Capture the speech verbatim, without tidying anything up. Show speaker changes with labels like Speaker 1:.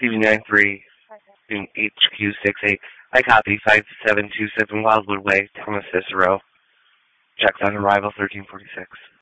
Speaker 1: C B nine three, H Q six eight. I copy five seven two seven Wildwood Way, Thomas Cicero. Checks on arrival thirteen forty-six.